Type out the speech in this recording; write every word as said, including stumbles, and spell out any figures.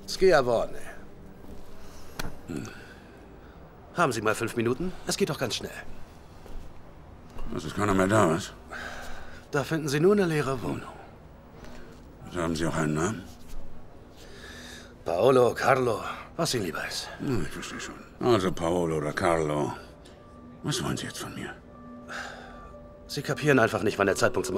Schiavone. Hm. Haben Sie mal fünf Minuten? Es geht doch ganz schnell. Es ist keiner mehr da, was? Da finden Sie nur eine leere Wohnung. Also haben Sie auch einen Namen? Paolo, Carlo, was Ihnen lieber ist. Na, ich verstehe schon. Also Paolo oder Carlo. Was wollen Sie jetzt von mir? Sie kapieren einfach nicht, wann der Zeitpunkt zum